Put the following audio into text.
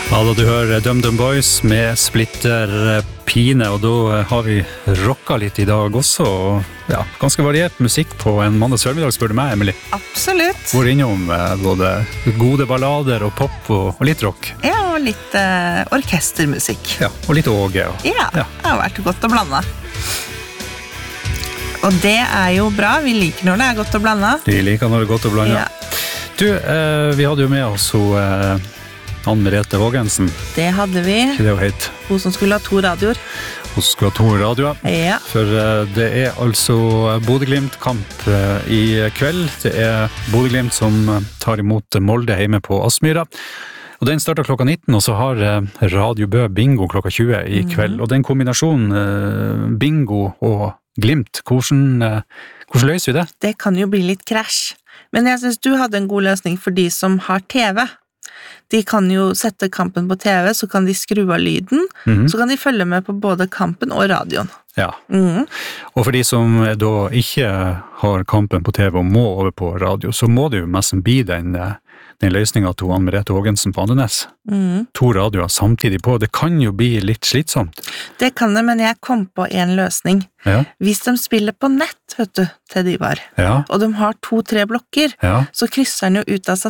Ja, da du hører DumDum Boys med Splitter Pine, og da har vi rocka litt I dag også, og ja, ganske variert musikk på en mandags formiddag, spør du meg, Emily. Absolutt. Hvor innom både gode ballader og pop og litt rock. Ja, og litt orkestermusikk. Ja, og litt Åge. Ja, det har vært godt å blande. Og det jo bra, vi liker når det godt å blande. Vi liker når det godt å blande. Ja. Du, vi hadde jo med oss Ann Merete Hågensen. Det hadde vi. Ikke det hun het? Hun som skulle ha 2 radioer. Hun skulle ha 2 radioer. Ja. For det altså Bodø-Glimt-kamp I kveld. Det Bodø-Glimt som tar imot Molde hjemme på Aspmyra. Og den starter klokka 19, og så har Radio Bø bingo klokka 20 I kveld. Og den kombinasjonen bingo og Glimt, hvordan løser vi det? Det kan jo bli litt krasj. Men jeg synes du hadde en god løsning for de som har TV. De kan jo sette kampen på TV, så kan de skru av lyden, så kan de følge med på både kampen og radioen. Ja, og for de som da ikke har kampen på TV og må over på radio, så må det jo nesten bli den løsningen til Ann Merete Hågensen på Andenes. 2 radioer samtidig på, det kan jo bli litt slitsomt. Det kan det, men jeg kom på en løsning. Ja. Hvis de spiller på nett, vet du, til de var, og de har 2-3 blokker, så krysser den jo ut av seg